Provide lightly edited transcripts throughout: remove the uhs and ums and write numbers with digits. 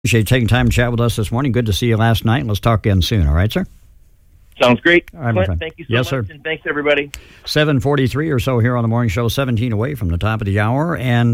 Appreciate you taking time to chat with us this morning. Good to see you last night. Let's talk again soon. All right, sir? Sounds great. All right, Clint, thank you so much, sir. and thanks, everybody. 7:43 or so here on the morning show, 17 away from the top of the hour, and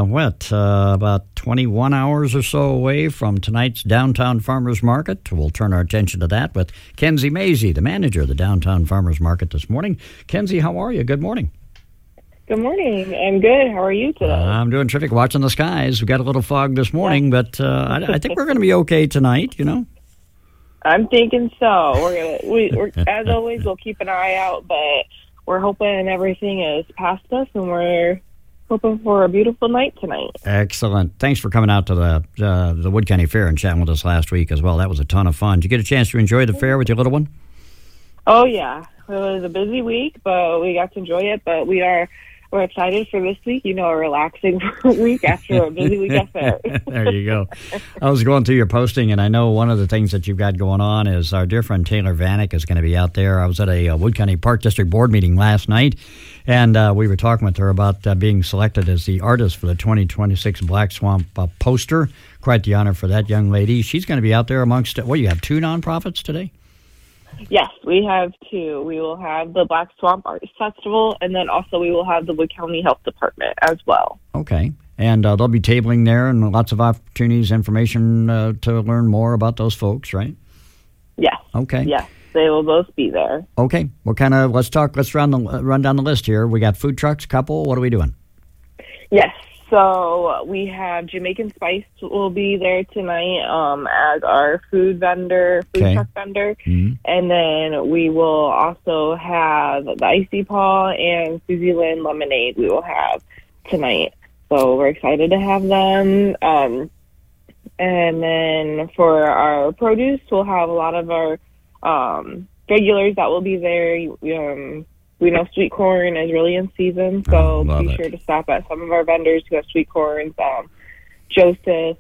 about 21 hours or so away from tonight's Downtown Farmers Market. We'll turn our attention to that with Kenzie Mazie, the manager of the Downtown Farmers Market this morning. Kenzie, how are you? Good morning. Good morning. I'm good. How are you today? I'm doing terrific. Watching the skies. We got a little fog this morning, but I think we're going to be okay tonight, you know? I'm thinking so. We're as always, we'll keep an eye out, but we're hoping everything is past us, and we're hoping for a beautiful night tonight. Excellent. Thanks for coming out to the Wood County Fair and chatting with us last week as well. That was a ton of fun. Did you get a chance to enjoy the fair with your little one? Oh, yeah. It was a busy week, but we got to enjoy it. But we're excited for this week, a relaxing week after a busy week at fair. There you go. I was going through your posting, and I know one of the things that you've got going on is our dear friend Taylor Vanek is going to be out there. I was at a Wood County Park District Board meeting last night, and we were talking with her about being selected as the artist for the 2026 Black Swamp poster. Quite the honor for that young lady. She's going to be out there amongst, you have 2 nonprofits today? Yes, we have 2. We will have the Black Swamp Arts Festival, and then also we will have the Wood County Health Department as well. Okay. And they'll be tabling there and lots of opportunities, information to learn more about those folks, right? Yes. Okay. Yes, they will both be there. Okay. Let's run down the list here. We got food trucks, couple. What are we doing? Yes. So we have Jamaican Spice will be there tonight as our food truck vendor. Mm-hmm. And then we will also have the Icy Paw and Susie Lynn Lemonade we will have tonight. So we're excited to have them. And then for our produce, we'll have a lot of our regulars that will be there. We know sweet corn is really in season, so be sure to stop at some of our vendors who have sweet corns. Joseph,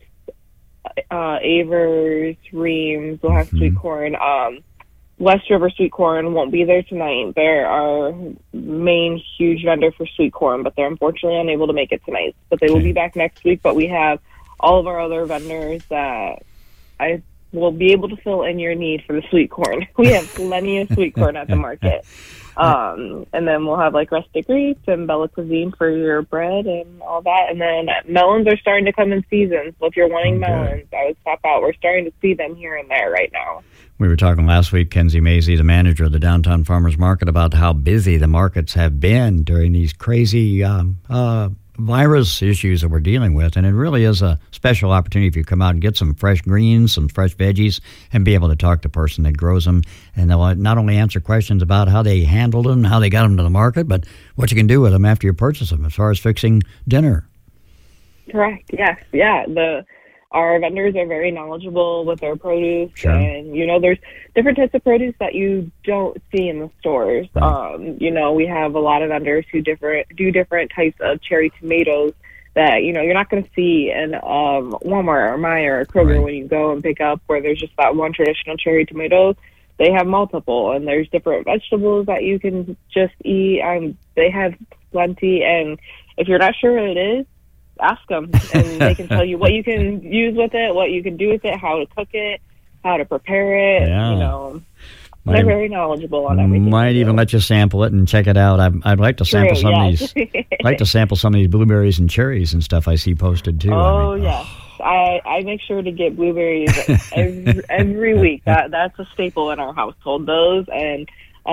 Avers, Reams will have sweet corn. West River Sweet Corn won't be there tonight. They're our main huge vendor for sweet corn, but they're unfortunately unable to make it tonight. But they will be back next week, but we have all of our other vendors that I will be able to fill in your need for the sweet corn. We have plenty of sweet corn at the market. And then we'll have like rustic greets and Bella Cuisine for your bread and all that. And then melons are starting to come in season. So if you're wanting melons, I would stop out. We're starting to see them here and there right now. We were talking last week, Kenzie Mazie, the manager of the Downtown Farmers Market, about how busy the markets have been during these crazy virus issues that we're dealing with, and it really is a special opportunity if you come out and get some fresh greens, some fresh veggies, and be able to talk to the person that grows them, and they'll not only answer questions about how they handled them, how they got them to the market, but what you can do with them after you purchase them as far as fixing dinner. Correct. Yes. Yeah. Our vendors are very knowledgeable with their produce, and there's different types of produce that you don't see in the stores. Right. We have a lot of vendors who do different types of cherry tomatoes that you're not going to see in Walmart or Meijer or Kroger when you go and pick up, where there's just that one traditional cherry tomato. They have multiple, and there's different vegetables that you can just eat. They have plenty, and if you're not sure what it is, ask them, and they can tell you what you can use with it, what you can do with it, how to cook it, how to prepare it. Yeah. They're very knowledgeable on everything. Might even let you sample it and check it out. I'd like to sample some of these. I'd like to sample some of these blueberries and cherries and stuff I see posted too. Yes. I make sure to get blueberries every week. That's a staple in our household. Those, and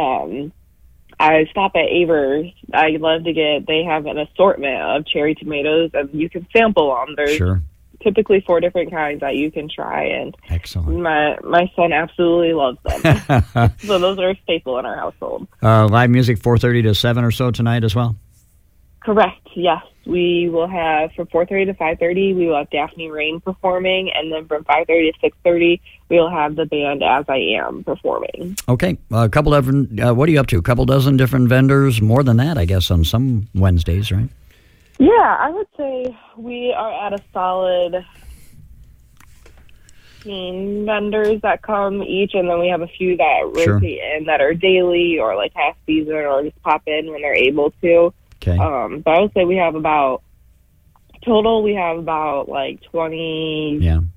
I stop at Avers. I love to they have an assortment of cherry tomatoes, and you can sample them. There's typically 4 different kinds that you can try, and excellent. My son absolutely loves them. So those are a staple in our household. Live music 4:30 to 7 or so tonight as well? Correct, yes. We will have from 4:30 to 5:30, we will have Daphne Rain performing, and then from 5:30 to 6:30, we will have the band As I Am performing. Okay. A couple of, what are you up to? A couple dozen different vendors? More than that, I guess, on some Wednesdays, right? Yeah, I would say we are at a solid 15 vendors that come each, and then we have a few that rotate in that are daily or like half season or just pop in when they're able to. Okay. But I would say we have about like 20